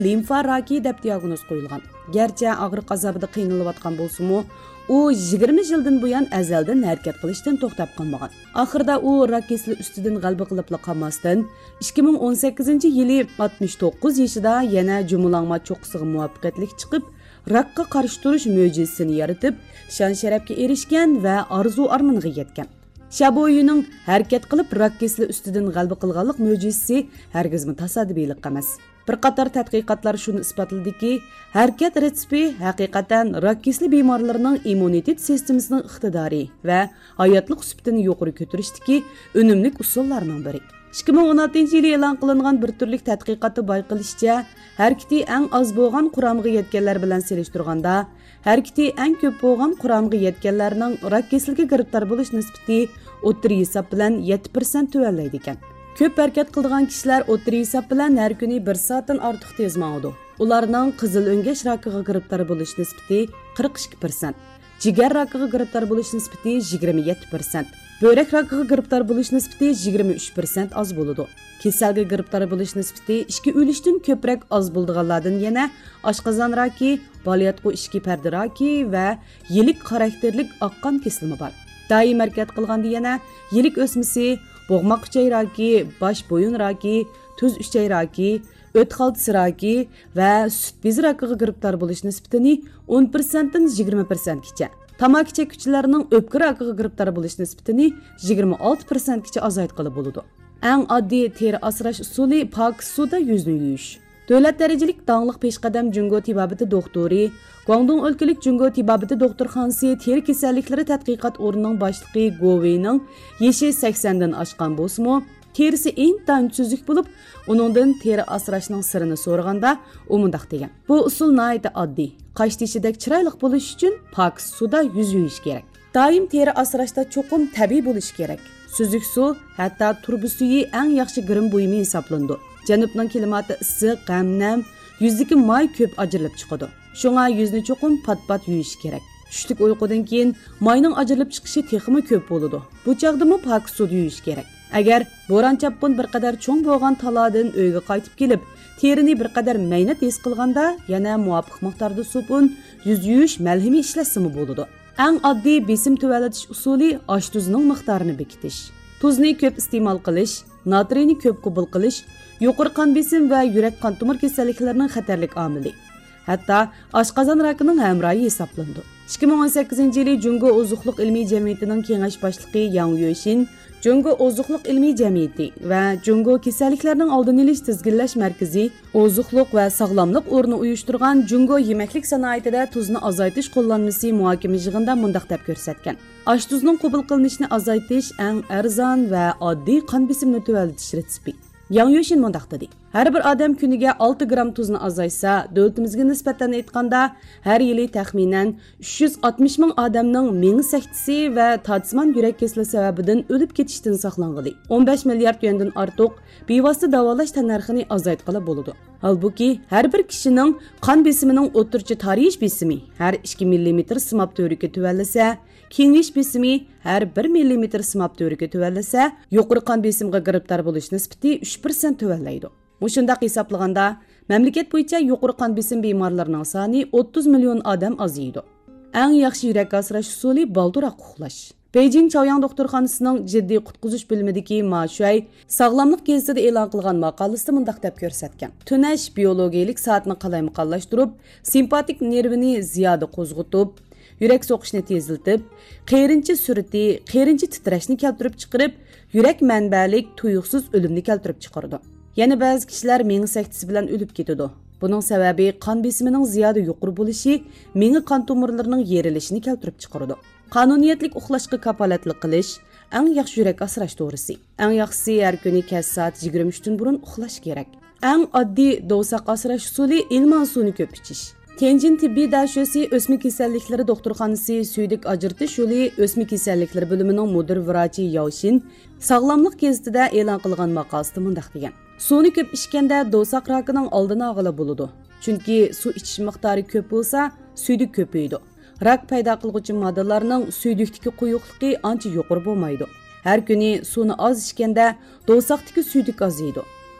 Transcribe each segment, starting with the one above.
limfa raki deb diagnoz qo'yilgan. Garchi og'riq azobida qiynalayotgan bo'lsa-mu, u 20 yildan buyon azaldan harakat qilishdan to'xtab qolmagan. Oxirida u rak kasali ustidan g'alaba qilib qolmasdan 2018-yili 69 yoshida yana jumlanma cho'qqisiga muvaffaqiyatli chiqib, rakka qarshi turish mo'jizasini yaratib, shon-sharafga erishgan va orzu-armoniga yetgan. Shaboyining harakat qilib rak kasali ustidan g'alaba qilganlik mo'jizasi hargizmi tasodifiylik emas. Bir qator tadqiqotlar shuni isbotladiki, harakat retsepti haqiqatan rak kasali bemorlarning immunitet sistemasining iqtidori va hayotlik sifatini yuqori ko'tarishdagi unumli usullarning biri. 2016-yili e'lon qilingan bir turlik tadqiqotda bayqilishicha, harakati eng oz bo'lgan quramga yetganlar bilan selishtirganda, harakati eng ko'p bo'lgan quramga yetganlarning rak kasaliga giribtor bo'lish nisbati o'ttir hisob bilan 7% tuvallaydi ekan. Ko'p harakat qilgan kishilar o'ttir hisob bilan har kuni 1 soatdan ortiq tez ma'udi. Ularning qizil o'ngash rakiga giribtor bo'lish nisbati 42%, jigar rakiga giribtor bo'lish nisbati 27%, böbrek rakiga giribtor bo'lish nisbati 23% oz bo'ladi. Kasalga giribtor bo'lish nisbati 2 o'lishdan ko'proq oz bo'lganlardan yana oshqozon raki, balyatqu ishki parda raki va yilik xarakterlik oqqon kasali bor. Doim harakat qilganda yana yilik o'smasi, bo'g'moq uchay raki, bosh bo'yin raki, tuz uchay raki, o't xaltasi raki va sut bezi rakiga giribtor bo'lish nisbatini 10% dan 20% gacha. Tamaki chekuvchilarning o'pka rakiga giribtor bo'lish nisbatini 26% gacha azaytqili bo'ladi. Eng oddiy teri asrash usuli pok suvda yuzni yuvish. Davlat darajalik dangliq peshqadam Jungo tibobati doktori, Guangdong o'lkalik Jungo tibobati doktorxonasi teri kasalliklari tadqiqot o'rnining boshlig'i Goveyning yeshi 80 dan oshgan bo'lsa-mu, terisi intan tuzuk bo'lib, uningdan teri asrashning sirini so'raganda u mundaq degan. Bu usul nihoyat oddiy. Qosh teshidek chiroyli bo'lish uchun pok suvda yuz yuvish kerak. Doim teri asrashda cho'qim tabiiy bo'lish kerak. Suzuk suv, hatto turbi suvi eng yaxshi girim buyumi hisoblandi. Janubning klimati issiq, qamnam, yuzdagi moy ko'p ajralib chiqadi. Shunga yuzni cho'qim pat-pat yuvish kerak. Tushlik uyqudan keyin moyning ajralib chiqishi texmi ko'p bo'ladi. Bu chaqdimi pok suvda yuvish kerak. Agar bo'ron chapqin bir qadar cho'ng bo'lgan taladan uyga qaytib kelib, terini bir qadar maynat his qilganda, yana muvofiq miqdorda suvun yuz yuvish malhami ishlasimi bo'ladi. Eng oddiy besim tuvalatish usuli osh tuzining miqdorini bekitish. Tuzni ko'p iste'mol qilish, natriyni ko'p qabul qilish yuqori qon besim va yurak qon tomir kasalliklarining xatarlik omili. Hatto oshqozon rakining hamrohi hisoblandi. 2018-yili Jungo ozuqliq ilmiy jamiyatining kengash boshlig'i Yang Yueshin, Jungo ozuqliq ilmiy jamiyati va Jungo kasalliklarning oldini olish tizginlash markazi ozuqliq va sog'lomlik o'rni uyushtirgan Jungo yemaklik sanoatida tuzni azaytish qo'llanmasi muhokama yig'inida mundaq deb ko'rsatgan. Osh tuzining qabul qilinishini azaytish eng arzon va oddiy qon besimini tuvalatish retsepti. Yang Yueshin mundaq dedi. Har bir odam kuniga 6 gram tuzni azaysa, davlatimizga nisbatan aytganda, har yili taxminan 360 ming odamning mengi saktisi va tajsimon yurak kasali sababidan o'lib ketishdan saqlanғili. 15 milliard yuandan ortiq bevosita davolash tannarxini azaytqili bo'ladi. Halbuki har bir kishining qon besimining o'rtacha tarixiy besimi har 2 mm simab to'riga tuvallasa, kengish besimi har 1 mm simab to'riga tuvallasa, yuqori qon besimga giribtor bo'lish nisbati 3% tuvallaydi. Mushundaq hisoblaganda, mamlakat bo'yicha yuqori qon besim bemorlarining soni 30 million odam aziydi. Eng yaxshi yurak asrash usuli balduroq uxlash. Beijing Chaoyang doktorxonasining jiddiy qutqizish bo'limidagi Ma Shuay sog'lomlik gazetida e'lon qilgan maqolasida mundaq deb ko'rsatgan. Tunash biologiyalik soatni qalaymiqonlashtirib, simpatik nervini ziyoda qo'zg'atib, yurak so'qishini teziltib, qerinchi surati, qerinchi titrashni keltirib chiqarib, yurak manbalik tuyuqsiz o'limni keltirib chiqardi. Yana ba'zi kishilar mengi saktisi bilan o'lib ketadi. Buning sababi qon besimining ziyoda yuqori bo'lishi mengi qon tomirlarining yerilishini keltirib chiqaradi. Qonuniyatlik uxlashga kapolatlik qilish eng yaxshi yurak asrash to'g'risi. Eng yaxshisi har kuni kech soat 23 dan burun uxlash kerak. Eng oddiy dovsaq asrash usuli ilman suvni ko'p ichish. Tianjin tibbiy dashasi o'smir kasalliklari doktorxonasi suydik ajratish yo'li o'smir kasalliklari bo'limining mudir vrachi Yaoshin sog'lomlik gazetida e'lon qilgan maqolada mundaq degan. Suvni ko'p ichganda dovsaq rakining oldini olg'ili bo'ladi. Chunki suv ichish miqdori ko'p bo'lsa, suydik ko'paydi. Rak paydo qiluvchi moddalarning suydikdagi quyuqligi ancha yuqori bo'lmaydi. Har kuni suvni oz ichganda dovsaqdagi suydik aziydi.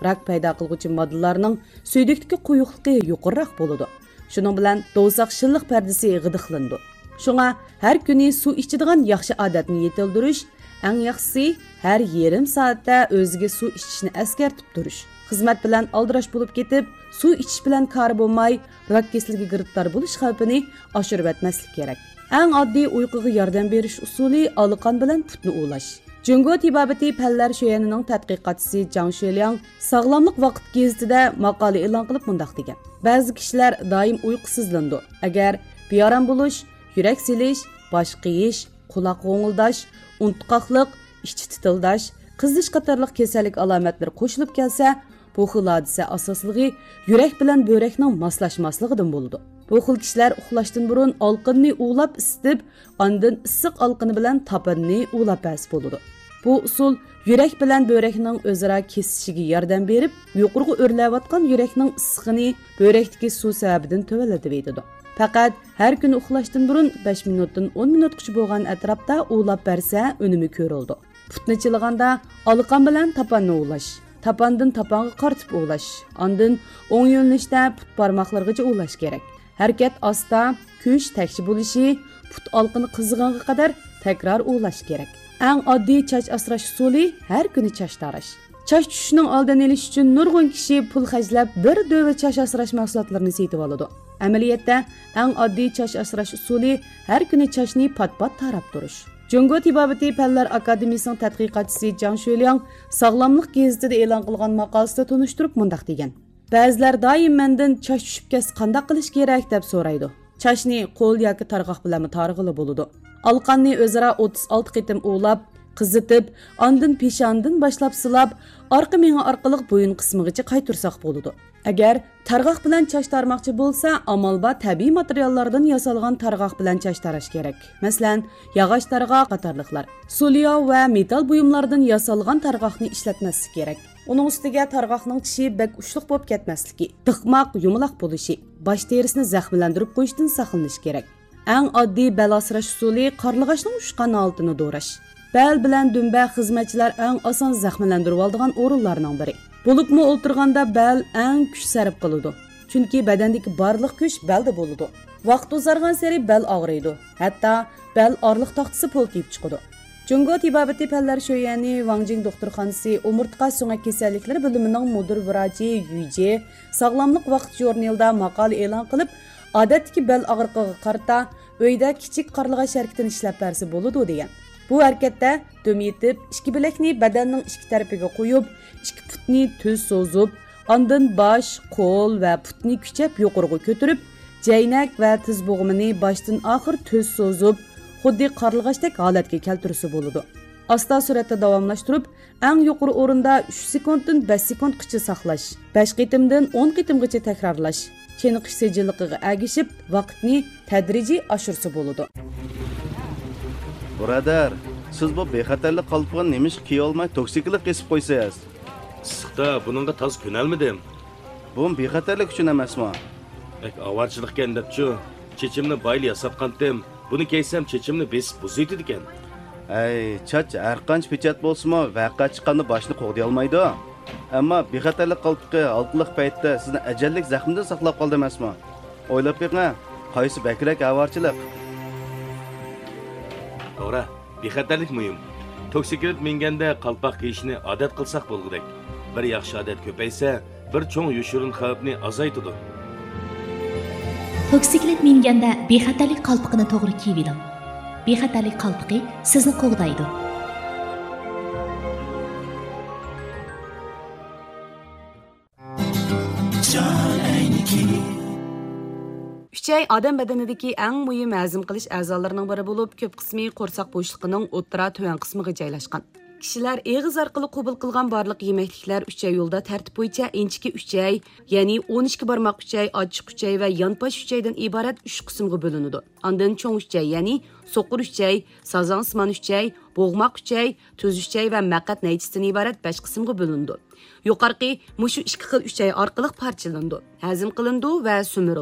rak paydo qilguvchi moddalarning suydikdagi quyuqligi yuqoriroq bo'ladi. Shuning bilan do'zax shilliq pardasi g'idiqlandi. Shunga har kuni suv ichadigan yaxshi odatni yetildirish, eng yaxshisi har yarim soatda o'ziga suv ichishni eskartib turish. Xizmat bilan aldirash bo'lib ketib, suv ichish bilan kori bo'lmay, rak kasalligiga giriftor bo'lish xavfini oshirib etmaslik kerak. Eng oddiy uyquga yordam berish usuli aliqon bilan putni ulash. Jungo tibabati fanlar sho'yanining tadqiqotchisi Jang Shuliang sog'lomlik vaqt gazetida maqola e'lon qilib mundaq degan. Ba'zi kishilar doim uyqusizlandi. Agar beoram bo'lish, yurak silish, bosh qiyish, quloq g'o'ngildash, unutqoqlik, ichki titildash, qizish qatorliq kasallik alomatlari qo'shilib kelsa, bu xil hodisa asosligi yurak bilan börekning moslashmasligidan bo'ladi. Bu xil kishilar uxlashdan burun olqinni ulab isitib, ondan issiq olqini bilan tapanni ulab bas bo'ladi. Bu usul yurak bilan börekning o'zaro kesishiga yordam berib, yuqoriga o'rlayotgan yurakning issiqini börekdagi suv sababidan to'valatib etadi. Faqat har kuni uxlashdan burun 5 minutdan 10 minutgacha bo'lgan atrofda ulab bersa, unumi ko'rildi. Putni chilganda aliqon bilan tapanni ulash, tapandan taponga qartib ulash, ondan o'ng yo'nalishda put barmoqlargacha ulash kerak. Harakat asta, kuch takshi bo'lishi, put olqini qizig'anga qadar takror ulash kerak. Eng oddiy choch asrash usuli har kuni choch tarash. Choch tushishining oldini olish uchun nurg'un kishi pul xarjlab bir dova choch asrash mahsulotlarini sotib oladi. Amaliyotda eng oddiy choch asrash usuli har kuni chochni pat-pat tarab turish. Jungo tibabati fanlar akademiyasining tadqiqotchisi Jang Shuliang sog'lomlik gazetida e'lon qilgan maqolasida tunishtirib mundaq degan. Ba'zilar doim mendan choch tushib ketsa qanday qilish kerak deb so'raydi. Chochni qo'l yoki targ'oq bilan targ'ili bo'ladi. Alqonni o'zaro 36 qitim ulab, qizitib, ondan peshondan boshlab silab, orqa miya orqali bo'yin qismigacha qaytirsak bo'ladi. Agar targ'oq bilan choch tarmoqchi bo'lsa, amalba tabiiy materiallardan yasalgan targ'oq bilan choch tarash kerak. Masalan, yog'och targ'oq qatorliqlar. Sulyo va metal buyumlardan yasalgan targ'oqni ishlatmaslik kerak. Uning ustiga targ'oqning tishi bak ushliq bo'lib ketmasligi, tiqmoq, yumaloq bo'lishi, bosh terisini zaxmlantirib qo'yishdan saqlanish kerak. Eng oddiy bel asrash usuli qarlig'ashning ushqan altini do'rash. Bel bilan dumba xizmatchilar eng oson zaxmlantirib oladigan o'rinlarning biri. Bo'libmi o'ltirganda bel eng kuch sarf qiladi. Chunki badandagi barliq kuch belda bo'ladi. Vaqt o'zargan sari bel og'riydi. Hatto bel orliq taxtasi poltib chiqadi. Jungo tibabati fanlar sho'yani Wangjing doktorxonasi umurtqa so'ngak kasalliklari bo'limining mudir vrachi Yuje sog'lomlik vaqt jurnalida maqola e'lon qilib, odatdagi bel og'riqiga qarata uyda kichik qarlig'ash harakatini ishlab bersa bo'ladi degan. Bu harakatda dum yetib, ikki bilakni badanning ikki tarafiga qo'yib, ikki putni tuz so'zib, ondan bosh, qo'l va putni kuchab yuqoriga ko'tarib, jaynak va tiz bo'g'imini boshdan oxir tuz so'zib, xuddi qarlig'ashdek holatga keltirsa bo'ladi. Asta suratda davomlashtirib, eng yuqori o'rinda 3 sekunddan 5 sekundgacha saqlash, 5 qitimdan 10 qitimgacha takrorlash. Cheniqish sejilligiga agishib, vaqtni tadrijiy oshirsa bo'ladi. Birodar, siz bu bexatarlik qalpog'ini nemish kiy olmay toksiklik qesib qo'ysangiz. Issiqda buningga toz ko'nalmidim. Bu bexatarlik uchun emasmi? Avarchilikkan debchi, chechimni bayli yasatqandim. Buni keysam chechimni besib buzaydi ekan. Ay, choch har qancha pechat bo'lsa-mu, vaqa chiqqanda boshni qo'g'day olmaydi. Ammo bexatarlik qalpog'i olqiliq paytda sizni ajallik zaxmdan saqlab qoldi emasmi? O'ylab beqing, qaysi bakrak avarchilik? To'g'ri, bexatarlik muhim. Toksiklik minganda qalpoq kiyishni odat qilsak bo'lgudek. Bir yaxshi odat ko'paysa, bir cho'ng yoshirin xavfni azaytadi. Toksiklik minganda bexatarlik qalpoqini to'g'ri kiyiling. Bexatarlik qalpoqi sizni qo'g'daydi. 3 ay odam badanidagi eng muhim hazm qilish a'zolarining biri bo'lib, ko'p qismi qo'rsoq bo'shliqining o'ttira to'yan qismiga joylashgan. Kishilar eg'iz orqali qabul qilgan barliq yemekliklar 3 ay yo'lda tartib bo'yicha inchiki 3 ay, ya'ni 12 barmoq 3 ay, ochiq 3 ay va yonpash 3 aydan iborat 3 qismga bo'linadi. Ondan cho'ng 3 ay, ya'ni so'qir 3 ay, sazonsman 3 ay, bo'g'moq 3 ay, tuz 3 ay va maqat naychisidan iborat 5 qismga bo'linadi. Yuqorqi mushu 2 xil 3 ay orqali parchalandi, hazm qilindi va sumirildi.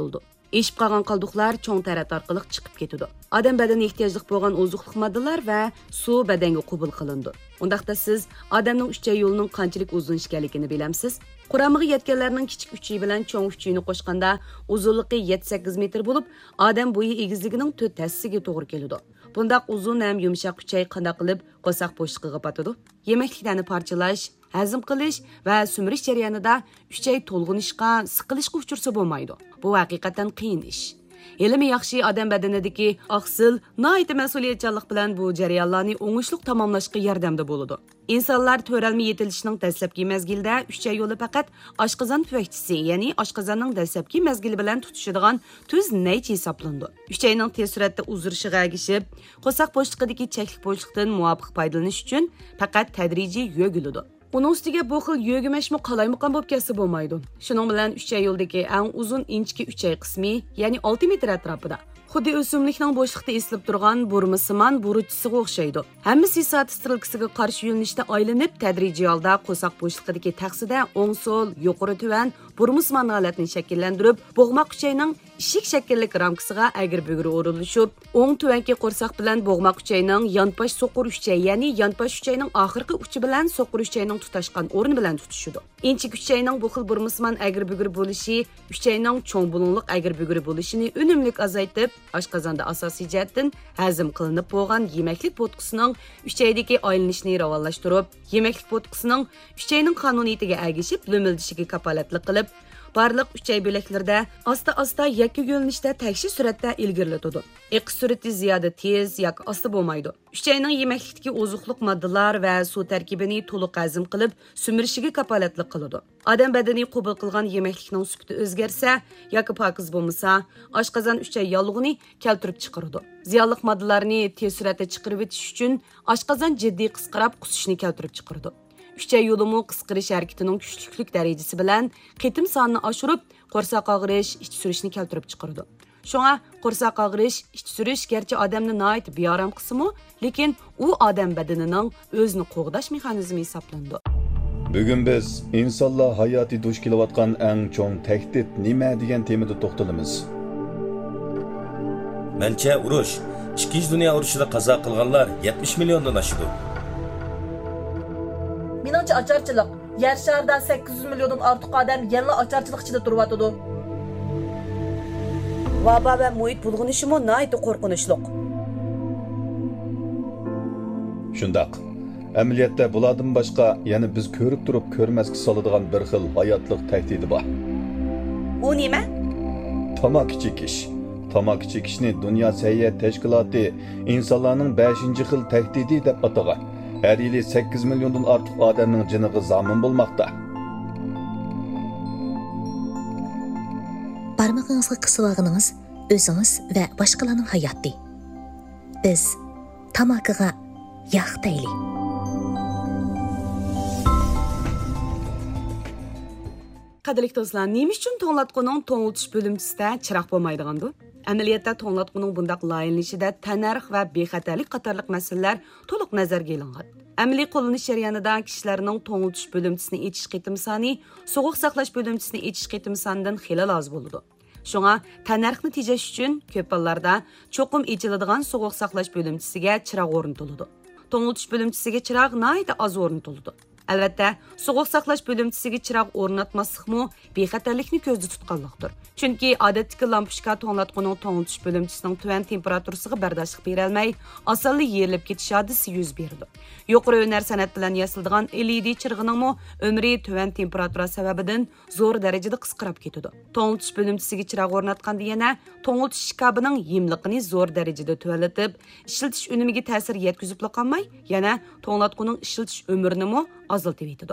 Eshib qolgan qoldiqlar cho'ng tarat orqali chiqib ketadi. Odam badani ehtiyojli bo'lgan ozuqlik moddalar va suv badanga qabul qilindi. Undaqda siz odamning uchay yo'lining qanchalik uzun ekanligini bilamsiz? Quramiga yetganlarning kichik uchi bilan cho'ng uchini qo'shganda uzunligi 7-8 metr bo'lib, odam bo'yi egizligining 4 tassiga to'g'ri keladi. Bundaq uzun ham yumshoq uchay qanday qilib qo'saq bo'shligiga patadi? Yemekliklarni parchalash, hazm qilish va sumirish jarayonida uchay to'lg'inishga, siqilishga uchursa bo'lmaydi. Bu haqiqatan qiyin ish. Elimi yaxshi odam badanidagi oqsil, noyat mas'uliyatchanlik bilan bu jarayonlarni o'ngishli tamomlashga yordamda bo'ladi. İnsanlar törəlmə yetilishining dastlabki mezgilda uchay yo'li faqat oshqozon pufakchisi, ya'ni oshqozonning dastlabki mezgili bilan tutishadigan tuz naychi hisoblandi. Uchayning tez suratda uzurishiga agishib, qo'saq bo'shliqidagi cheklik bo'shliqdan muvofiq foydalanish uchun faqat tadrijiy yo'giladi. Uning ustiga bu xil yo'gimashmi qalaymuqam bo'lib kelsa bo'lmaydi. Shuning bilan uchay yo'ldagi eng uzun inchki uchay qismi, ya'ni 6 metr atrofida xuddi o'simlikning bo'shliqda esilib turgan burmasimon buruchisiga o'xshaydi. Hammasi soat stilkasiga qarshi yo'nalishda aylanib, tadrijiy holda qo'saq bo'shliqidagi taqsida o'ng so'l, yuqori tuvan burmasimon holatini shakllantirib, bo'g'moq uchayning ishik shakllik ramkasiga agir-bugri o'rilishib, o'ng tuvanki qo'rsoq bilan bo'g'moq uchayning yonpash so'qir uchay, ya'ni yonpash uchayning oxirgi uchi bilan so'qir uchayning tutashgan o'rni bilan tutishidi. Inchik uchayning bu xil burmasimon agir-bugri bo'lishi uchayning cho'ng bulunliq agir-bugri bo'lishini unumli azaytib, oshqozonda asosiy jihatdan hazm qilinib bo'lgan yemeklik bo'tqisining uchaydagi aylanishini ravonlashtirib, yemeklik bo'tqisining uchayning qonuniyatiga agishib, lo'mildishiga kapolatlik qilib, barliq uchay bo'laklarda asta-asta yakka yo'nalishda tagshi suratda ilgirlatadi. Eqish surati ziyoda tez yoki asta bo'lmaydi. Uchayning yemeklikdagi ozuqliq moddalar va suv tarkibini to'liq hazm qilib, sumirishiga kapolatlik qiladi. Odam badani qabul qilgan yemeklikning sifati o'zgarsa yoki pokiz bo'lmasa, oshqozon uchay yolg'ini keltirib chiqaradi. Ziyonli moddalarni tez suratda chiqarib o'tish uchun oshqozon jiddiy qisqarib, qusishni keltirib chiqaradi. Uchay yo'limi qisqarish harakatining kuchlilik darajasi bilan qitim sonini oshirib, qo'rsoq og'rish, ich surishni keltirib chiqaradi. Shunga qo'rsoq og'rish, ich surish garchi odamni noyat beorom qismi, lekin u odam badanining o'zini qo'g'dash mexanizmi hisoblanadi. Bugun biz insonlar hayoti duch kelayotgan eng cho'ng tahdid nima degan temada to'xtalamiz. Mencha urush, Ikkinchi dunyo urushida qazo qilganlar 70 milliondan oshdi. Meningcha ocharchilik. Yer sharida 800 milliondan ortiq odam yana ocharchilik ichida turyapti. Vaba va muhit bulg'unishi mo nihoyat qo'rqinchli. Shundaq. Amaliyotda bulardan boshqa yana biz ko'rib turib ko'rmasga soladigan bir xil hayotlik tahdidi bor. U nima? Tamaki chekish. Tamaki chekishni Dunyo səhiyyə təşkilatı insonlarning 5-xil tahdidi deb atagan. Her yili 8 milyondan artıq adamın canığı zamin bulmakta. Barmağınızga qısıb alğınız özünüz və başqalarının hayatı. Biz tamakıga yağ deyli. Qadrli do'stlar, nima uchun to'nglatquning to'ngiltish bo'limchisida chiroq bo'lmaydigandu? Amaliyotda to'nglatquning bundaq layinlashida tanarx va bexatarlik qatorliq masalalar to'liq nazarga ilingan. Amaliy qo'llanish jarayonida kishilarning to'ngiltish bo'limchisini echish qitim soni sovuq saqlash bo'limchisini echish qitim sonidan xila oz bo'ladi. Shunga tanarxni tejash uchun ko'p hollarda cho'qim echiladigan sovuq saqlash bo'limchisiga chiroq o'rnatiladi. To'ngiltish bo'limchisiga chiroq nihoyat oz o'rnatiladi. Albatta, sovuq saqlash bo'limchisiga chiroq o'rnatmaslikmi bexatarlikni ko'zda tutganlikdir. Chunki odatdagi lampochka to'nglatquning to'ngiltish bo'limchisining tuvan temperaturasiga bardoshlik bera olmay, osonli yerilib ketish hodisi yuz beradi. Yuqori hunar san'at bilan yasaladigan LED chirg'iningmi umri tuvan temperatura sababidan zo'r darajada qisqarib ketadi. To'ngiltish bo'limchisiga chiroq o'rnatganda yana to'ngiltish shikabining yemliqini zo'r darajada tuvalatib, ishiltish unimiga ta'sir yetkazib qolmay, yana to'nglatquning ishiltish umrini azaltib etadi.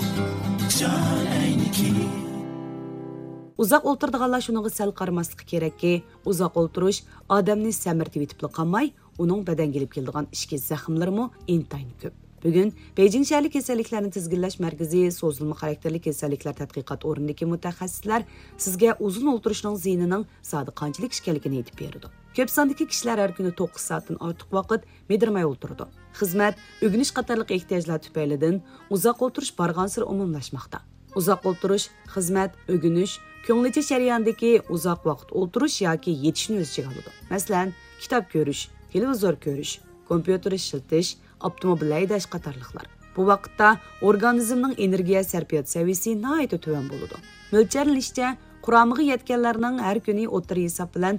Uzoq o'ltirdiganlar shuningga sal qaramaslik kerakki, uzoq o'ltirish odamni samirtib etib qolmay, uning badanga kelib keladigan ishki zaxmlarimi intayin ko'p. Bugun Beijing shahar kasalliklarni tizginlash markazi so'zilma xarakterli kasalliklar tadqiqot o'rnidagi mutaxassislar sizga uzun o'ltirishning ziynining zodi qanchalik ekanligini aytib beradi. Ko'p sondagi kishilar har kuni 9 soatdan ortiq vaqt medirmay o'ltiradi. Xizmat, o'g'inish qatorliq ehtiyojlar tufaylidan uzoq o'ltirish barg'ansir umumlashmoqda. Uzoq o'ltirish, xizmat, o'g'inish, ko'nglichi jarayondagi uzoq vaqt o'tirish yoki yetishni o'z ichiga oladi. Masalan, kitob ko'rish, televizor ko'rish, kompyuter ishlatish, avtomobil haydash qatorliqlar. Bu vaqtda organizmning energiya sarfiyot saviyasi nihoyatda tuvan bo'ladi. Mo'ljallanishcha Quramiga yetganlarning har kuni o'tir hisob bilan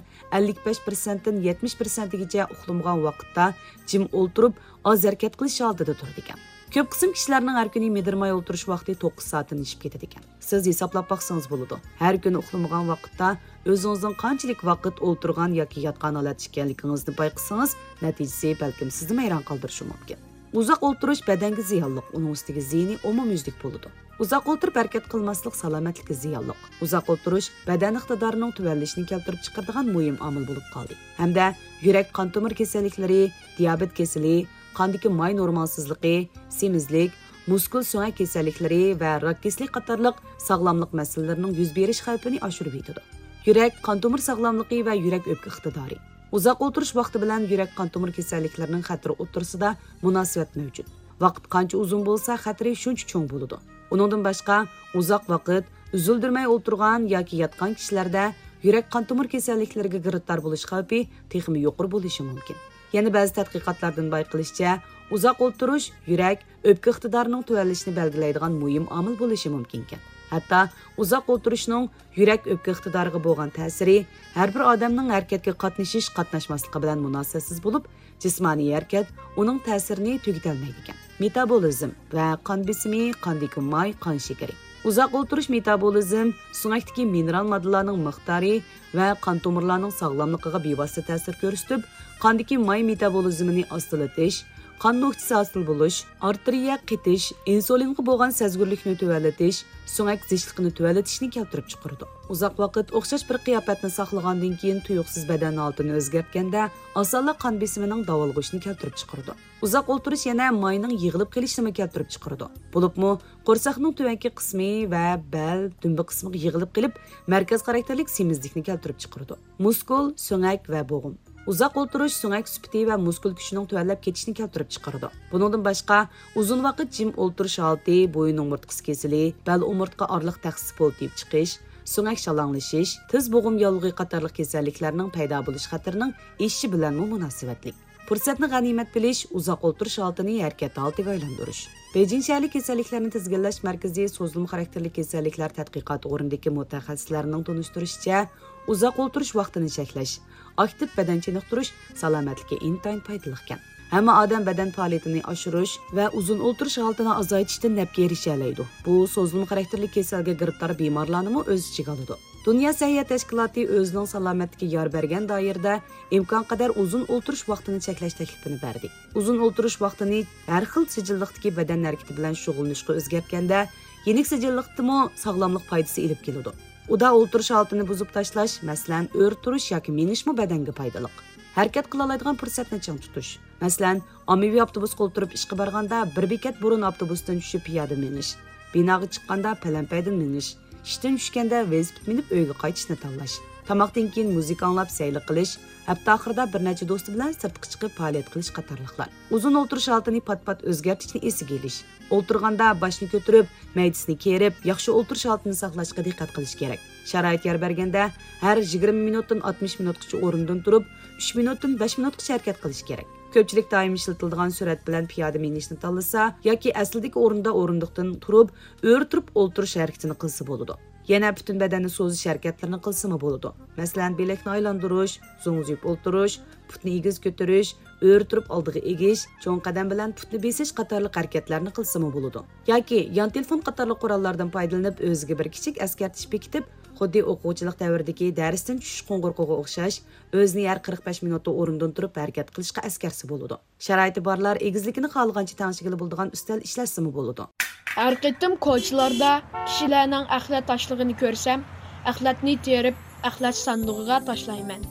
55% dan 70%gacha uxlamagan vaqtda jim o'ltirib, oz harakat qilish oldida turadi ekan. Ko'p qism kishilarning har kuni medirmay o'tirish vaqti 9 soatni ishib ketadi ekan. Siz hisoblab baqsangiz bo'ladi. Har kuni uxlamagan vaqtda o'zingizning qanchalik vaqt o'ltirgan yoki yotgan holat ekanligingizni payqasangiz, natijasi balkim sizni hayron qoldirishi mumkin. Uzoq o'ltirish badanga ziyonli, uning ustiga zihniy umumyuzlik bo'ladi. Uzoq o'tirib harakat qilmaslik salomatlikka ziyonli. Uzoq o'tirish badan iqtidorining tuvanlashini keltirib chiqaradigan muhim omil bo'lib qoldi. Hamda yurak qon tomir kasalliklari, diabet kasali, qondagi may normalsizligi, semizlik, muskul so'ngak kasalliklari va rak kasallik qatorliq sog'lomlik masalalarining yuz berish xavfini oshirib yetadi. Yurak qon tomir sog'lomligi va yurak o'pka iqtidori. Uzoq o'tirish vaqti bilan yurak qon tomir kasalliklarining xatri o'rtasida munosabat mavjud. Vaqt qancha uzun bo'lsa, xatri shuncha cho'ng bo'ladi. Uningdan boshqa, uzoq vaqt uzildirmay o'tirgan yoki yotgan kishilarda yurak qon tomir kasalliklariga giriftor bo'lish xavfi texmi yuqori bo'lishi mumkin. Yana ba'zi tadqiqotlardan bayqilishicha, uzoq o'tirish yurak o'pka iqtidorining tuvanlashini belgilaydigan muhim omil bo'lishi mumkin ekan. Hatto uzoq o'tirishning yurak o'pka iqtidoriga bo'lgan ta'siri har bir odamning harakatga qatnashmasligi bilan munosabatsiz bo'lib, jismoniy harakat uning ta'sirini tugatolmaydi ekan. Metabolizm va qon besimi, qondagi may, qon shakari. Uzoq o'tirish metabolizm, so'ngakdagi mineral moddalarning miqdori va qon tomirlarining sog'lomligiga bevosita ta'sir ko'rsatib, qondagi may metabolizmini ostilatish, qon nuqtasi hosil bo'lish, arteriya qetish, insulinga bo'lgan sezgirlikni tuvalatish, so'ngak zishliqni tuvalatishni keltirib chiqaradi. Uzoq vaqt o'xshash bir qiyofatni saqlagandan keyin tuyuqsiz badan holatini o'zgartganda, osonlik qon besimining davolg'ishini keltirib chiqaradi. Uzoq o'tirish yana mayning yig'ilib kelishini keltirib chiqaradi. Bo'libmi, qo'rsaqning tuvanki qismi va bel, dumbi qismiga yig'ilib kelib, markaz xarakterlik semizlikni keltirib chiqaradi. Muskul, so'ngak va bo'g'im. Uzoq o'tirish so'ngak sufati va muskul kuchining tuvanlab ketishini keltirib chiqaradi. Buningdan boshqa, uzun vaqt jim o'tirish holati, bo'yin umurtqasi kesili, bel umurtqa orliq taxsis bo'lib chiqish, so'ngak shalanglashish, tiz bo'g'im yolg'i qatorliq kasalliklarning paydo bo'lish xatarining eshishi bilan munosabatli. Fursatni g'animat bilish, uzoq o'tirish holatini harakat holatiga aylantirish. Beijing shahar kasalliklarni tizginlash markazi so'zlim xarakterli kasalliklar tadqiqot o'rnidagi mutaxassislarning tunishtirishicha, uzoq o'tirish vaqtini cheklash, aktiv badan chiniqtirish salomatlikka intayin foydali ekan. Hamma odam badan faoliyatini oshirish va uzun o'tirish holatini azaytishdan nafga erisha oladi. Bu so'zlim xarakterli kasalga giriftor bemorlarni o'z ichiga oladi. Dunyo sog'liqni tashkiloti o'zining salomatligiga yor bergan doirada imkon qadar uzun o'tirish vaqtini cheklash taklifini berdi. Uzun o'tirish vaqtini har xil sijillikdagi badan harakati bilan shug'ullanishga o'zgartganda, yenik sijillikdimi sog'lomlik foydasi olib keladi. Uda o'tirish holatini buzib tashlash, masalan, o'r turish yoki minishmi badanga foydali. Harakat qila oladigan fursatni ching tutish. Masalan, ommaviy avtobusga o'tirib ishga borganda bir bekat burun avtobusdan tushib piyoda minish, binoga chiqqanda palampaydan minish, ishdan tushganda velosiped minib uyga qaytishni tanlash. Tamoqdan keyin muzika anglab sayli qilish, hafta oxirida bir necha do'sti bilan sirtqa chiqib faoliyat qilish qatorliqlar. Uzun o'tirish holatini pat-pat o'zgartirishni esiga olish. O'tirganda boshni ko'tarib, maydasini kerib, yaxshi o'tirish holatini saqlashga diqqat qilish kerak. Sharoit yor berganda har 20 minutdan 60 minutgacha o'rindan turib, 3 minutdan 5 minutgacha harakat qilish kerak. Ko'pchilik doim ishlatiladigan surat bilan piyoda minishni tanlasa yoki aslidagi o'rinda o'rindiqdan turib, o'rtirib o'tirish harakatini qilsa bo'ladi. Yana butun badanni so'zish harakatlarini qilsa bo'ladi. Masalan, belakni aylantirish, zo'ngzib o'tirish, putni egiz ko'tarish, o'rtirib oldiga egish, cho'ng qadam bilan putni besish qatorliq harakatlarni qilsa bo'ladi. Yoki yon telefon qatorliq qurollardan foydalanib o'ziga bir kichik askartish bekitib, xuddi o'quvchilik davridagi darsdan tushish qo'ng'irqo'ga o'xshash, o'zini har 45 minutda o'rindan turib harakat qilishga askarsi bo'ladi. Sharoiti borlar egizligini xohlagancha tangshigili bo'ladigan ustal ishlashsa bo'ladi. Har qitim ko'chalarda kishilarning axlat tashlığını ko'rsam, axlatni terib, axlat sandig'iga tashlayman.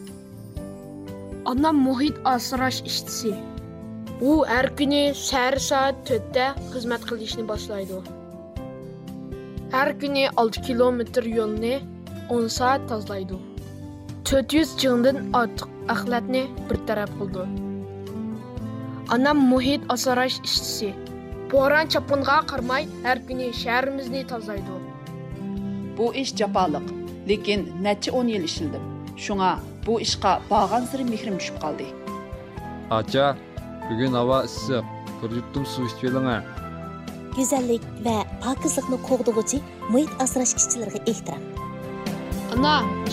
Onam muhit asrash ishchisi. U har kuni soat 4 da xizmat qilishni boshlaydi. Har kuni 6 kilometr yo'lni 10 soat tozalaydi. 400 jingdan ortiq axlatni bir taraf qildi. Onam muhit asrash ishchisi. Bo'ron chapinga qarmay har kuni shaharimizni tozalaydi. Bu ish jafoliq, lekin necha 10 yil ishildim. Shunga bu ishqa borgan siri mehrim tushib qoldi. Acha, bugun havo issiq. Bir yuttum suv ichib oling. Go'zallik va pokizlikni qo'g'dug'uchi muhit asrash ishchilariga ehtirom. Ana,